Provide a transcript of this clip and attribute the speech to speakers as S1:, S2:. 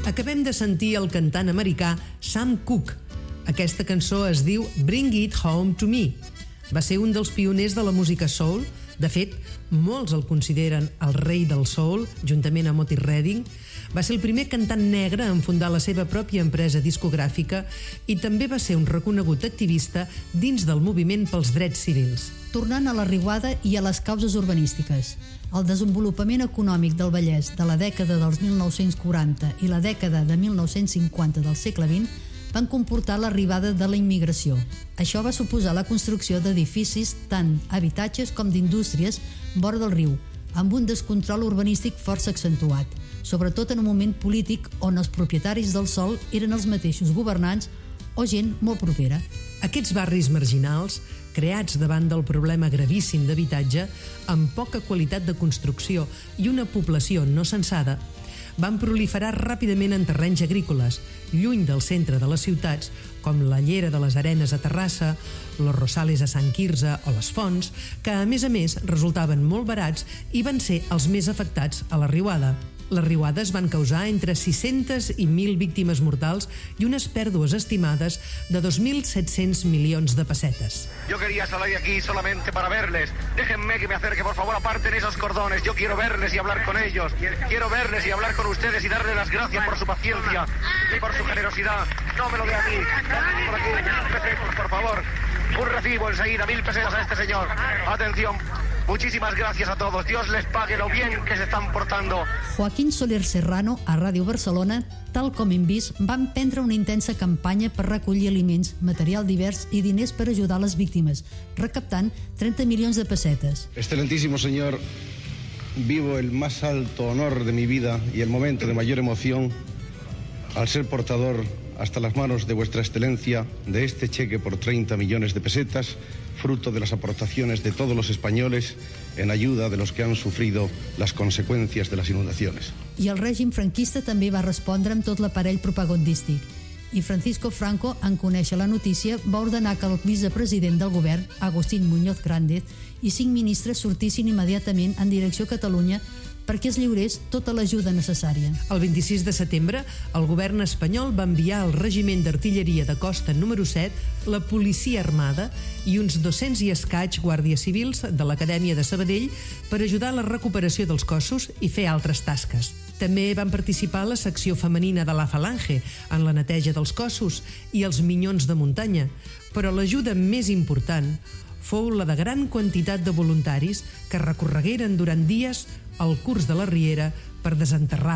S1: Acabem de sentir el cantant americà Sam Cooke. Aquesta cançó es diu Bring It Home to Me. Va ser un dels pioners de la música soul. De fet, molts el consideren el rei del soul, juntament amb Otis Redding. Va ser el primer cantant negre en fundar la seva pròpia empresa discogràfica i també va ser un reconegut activista dins del moviment pels drets civils.
S2: Tornant a la riuada i a les causes urbanístiques. El desenvolupament econòmic del Vallès de la dècada dels 1940 i la dècada de 1950 del segle XX van comportar l'arribada de la immigració. Això va suposar la construcció d'edificis, tant habitatges com d'indústries, vora del riu, amb un descontrol urbanístic força accentuat, sobretot en un moment polític on els propietaris del sòl eren els mateixos governants o gent molt propera.
S1: Aquests barris marginals, creats davant del problema gravíssim d'habitatge, amb poca qualitat de construcció i una població no censada, van proliferar ràpidament en terrenys agrícoles, lluny del centre de les ciutats, com la Llera de les Arenes a Terrassa, los Rosales a Sant Quirze o les Fonts, que a més resultaven molt barats i van ser els més afectats a la riuada. Les riuades van causar entre 600 i 1.000 víctimes mortals i unes pèrdues estimades de 2.700 milions de pessetes.
S3: Yo quería salir aquí solamente para verles. Déjenme que me acerque, por favor, aparten esos cordones. Yo quiero verles y hablar con ellos. Quiero verles y hablar con ustedes y darles las gracias por su paciencia y por su generosidad. No me lo dé a mí. Por aquí, 1.000 pesetas, por favor. Un recibo enseguida, 1.000 pesetas a este señor. Atención. Muchísimas gracias a todos. Dios les pague lo bien que se están portando.
S2: Joaquín Soler Serrano, a Ràdio Barcelona, tal com hem vist, va emprendre una intensa campanya per recollir aliments, material divers i diners per ajudar les víctimes, recaptant 30 milions de pessetes.
S4: Excelentísimo señor, vivo el más alto honor de mi vida y el momento de mayor emoción al ser portador hasta las manos de vuestra excelencia de este cheque por 30 millones de pesetas, fruto de las aportaciones de todos los españoles en ayuda de los que han sufrido las consecuencias de las inundaciones.
S2: I el règim franquista també va respondre amb tot l'aparell propagandístic. I Francisco Franco, en conèixer la notícia, va ordenar que el vicepresident del govern, Agustín Muñoz Grandes, i 5 ministres sortissin immediatament en direcció a Catalunya perquè es lliurés tota l'ajuda necessària.
S1: El 26 de setembre, el govern espanyol va enviar al Regiment d'Artilleria de Costa número 7, la Policia Armada i uns 200 i escaig guàrdies civils de l'Acadèmia de Sabadell per ajudar a la recuperació dels cossos i fer altres tasques. També van participar la secció femenina de la Falange en la neteja dels cossos i els minyons de muntanya, però l'ajuda més important fou la de gran quantitat de voluntaris que recorregueren durant dies el curs de la Riera per desenterrar